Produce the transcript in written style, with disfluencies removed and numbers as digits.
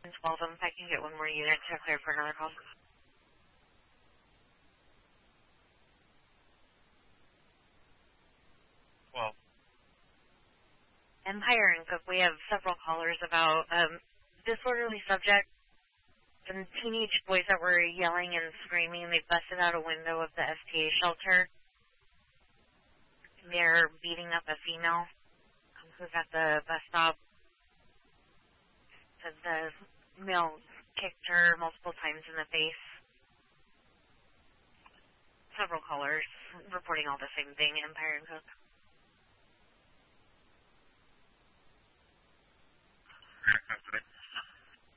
And 12 of them, if I can get one more unit to clear for another call. Well, Empire and Cook, we have several callers about disorderly subject. Some teenage boys that were yelling and screaming. They busted out a window of the STA shelter. They're beating up a female who's at the bus stop. Said the male kicked her multiple times in the face. Several callers reporting all the same thing, Empire and Cook.